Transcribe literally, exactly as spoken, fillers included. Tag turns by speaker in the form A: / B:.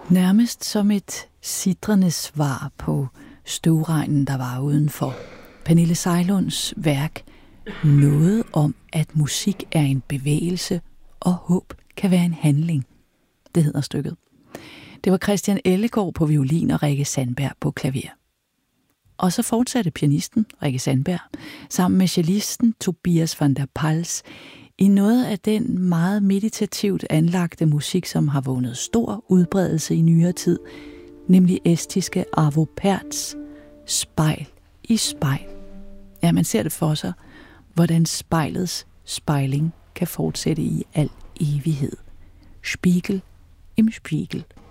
A: Nærmest som et sidrende svar på støvregnen, der var udenfor. Pernille Sejlunds værk Noget om, at musik er en bevægelse, og håb kan være en handling. Det hedder stykket. Det var Christian Ellegaard på violin og Rikke Sandberg på klaver. Og så fortsatte pianisten Rikke Sandberg sammen med cellisten Tobias van der Pals i noget af den meget meditativt anlagte musik, som har vundet stor udbredelse i nyere tid, nemlig estiske Arvo Pärts Spejl i spejl. Ja, man ser det for sig, hvordan spejlets spejling kan fortsætte i al evighed. Spiegel im Spiegel.